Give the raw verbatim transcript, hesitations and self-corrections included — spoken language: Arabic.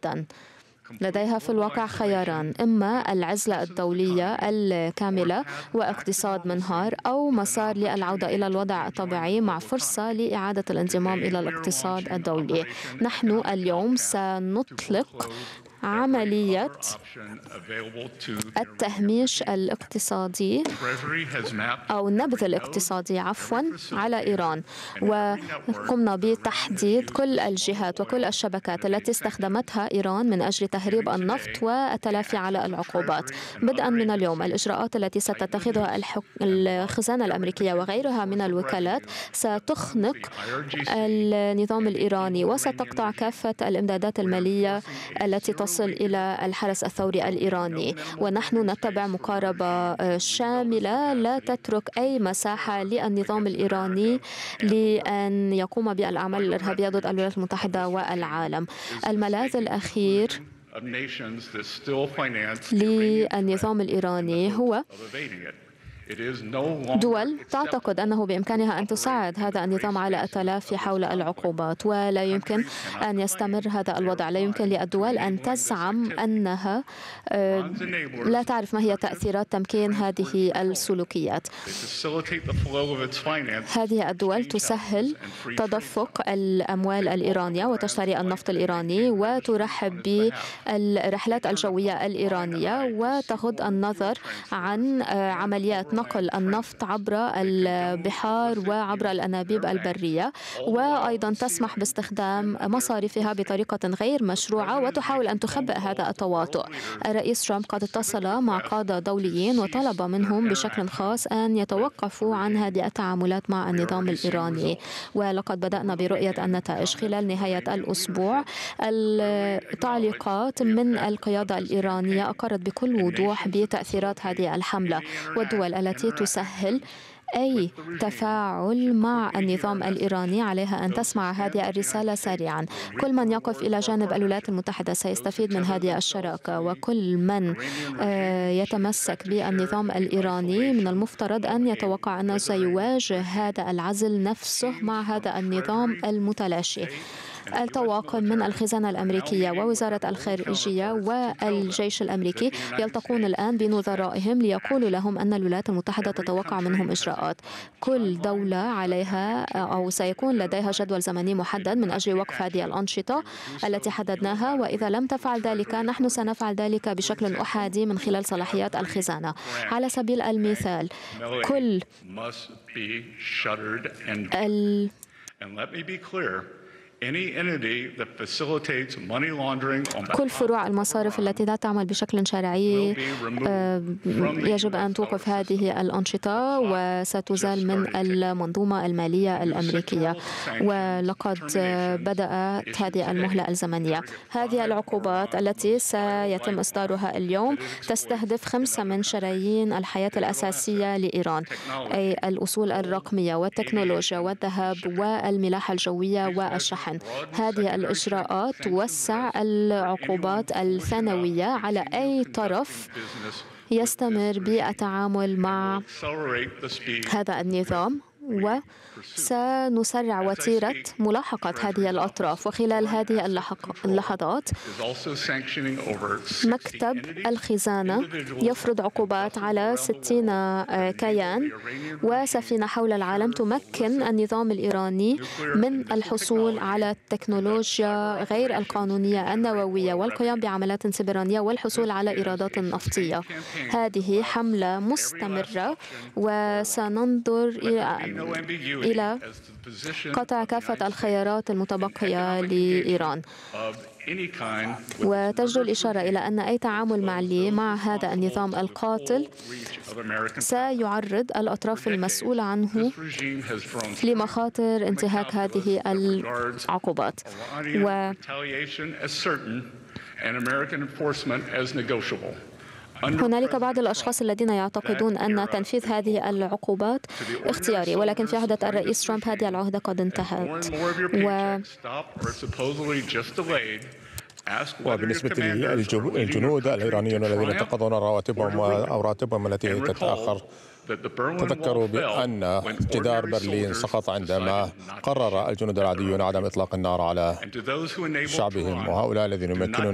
أبدا. لديها في الواقع خياران: إما العزلة الدولية الكاملة واقتصاد منهار، أو مسار للعودة إلى الوضع الطبيعي مع فرصة لإعادة الانضمام إلى الاقتصاد الدولي. نحن اليوم سنطلق عملية التهميش الاقتصادي أو النبذ الاقتصادي عفوا على إيران، وقمنا بتحديد كل الجهات وكل الشبكات التي استخدمتها إيران من أجل تهريب النفط والتلافي على العقوبات. بدءا من اليوم الإجراءات التي ستتخذها الحك... الخزانة الأمريكية وغيرها من الوكالات ستخنق النظام الإيراني وستقطع كافة الإمدادات المالية التي تصل إلى الحرس الثوري الإيراني. ونحن نتبع مقاربة شاملة لا تترك أي مساحة للنظام الإيراني لأن يقوم بالأعمال الإرهابية ضد الولايات المتحدة والعالم. الملاذ الأخير للنظام الإيراني هو دول تعتقد أنه بإمكانها أن تساعد هذا النظام على التلافي حول العقوبات، ولا يمكن أن يستمر هذا الوضع. لا يمكن للدول أن تزعم أنها لا تعرف ما هي تأثيرات تمكين هذه السلوكيات. هذه الدول تسهل تدفق الأموال الإيرانية وتشتري النفط الإيراني وترحب بالرحلات الجوية الإيرانية وتغض النظر عن عمليات نقل النفط عبر البحار وعبر الأنابيب البرية، وأيضا تسمح باستخدام مصارفها بطريقة غير مشروعة وتحاول أن تخبئ هذا التواطؤ. الرئيس ترامب قد اتصل مع قادة دوليين وطلب منهم بشكل خاص أن يتوقفوا عن هذه التعاملات مع النظام الإيراني، ولقد بدأنا برؤية النتائج خلال نهاية الأسبوع. التعليقات من القيادة الإيرانية أقرت بكل وضوح بتأثيرات هذه الحملة، والدول التي تسهل أي تفاعل مع النظام الإيراني عليها أن تسمع هذه الرسالة سريعا. كل من يقف إلى جانب الولايات المتحدة سيستفيد من هذه الشراكة، وكل من يتمسك بالنظام الإيراني من المفترض أن يتوقع أنه سيواجه هذا العزل نفسه مع هذا النظام المتلاشي. الطواقم من الخزانة الأمريكية ووزارة الخارجية والجيش الأمريكي يلتقون الآن بنظرائهم ليقولوا لهم أن الولايات المتحدة تتوقع منهم إجراءات. كل دولة عليها أو سيكون لديها جدول زمني محدد من أجل وقف هذه الأنشطة التي حددناها، وإذا لم تفعل ذلك نحن سنفعل ذلك بشكل أحادي من خلال صلاحيات الخزانة. على سبيل المثال، كل ال كل فروع المصارف التي لا تعمل بشكل شرعي يجب أن توقف هذه الأنشطة وستزال من المنظومة المالية الأمريكية، ولقد بدأت هذه المهلة الزمنية. هذه العقوبات التي سيتم إصدارها اليوم تستهدف خمسة من شرايين الحياة الأساسية لإيران، أي الأصول الرقمية والتكنولوجيا والذهب والملاحة الجوية والشحن. هذه الإجراءات توسع العقوبات الثانوية على أي طرف يستمر بالتعامل مع هذا النظام، وسنسرع وتيرة ملاحقة هذه الأطراف. وخلال هذه اللحظات مكتب الخزانة يفرض عقوبات على ستين كيان وسفينة حول العالم تمكن النظام الإيراني من الحصول على التكنولوجيا غير القانونية النووية والقيام بعمليات سيبرانية والحصول على إيرادات نفطية. هذه حملة مستمرة وسننظر إلى إلى قطع كافة الخيارات المتبقية لإيران. وتجدر الإشارة إلى أن أي تعامل معلي مع هذا النظام القاتل سيعرض الأطراف المسؤولة عنه لمخاطر انتهاك هذه العقوبات. و هنالك بعض الأشخاص الذين يعتقدون أن تنفيذ هذه العقوبات اختياري، ولكن في عهدة الرئيس ترامب هذه العهدة قد انتهت. و وبالنسبة للجنود الإيرانيون الذين يتقاضون رواتبهم أو راتبهم التي تتأخر، تذكروا بأن جدار برلين سقط عندما قرر الجنود العاديون عدم إطلاق النار على شعبهم، وهؤلاء الذين يمكنون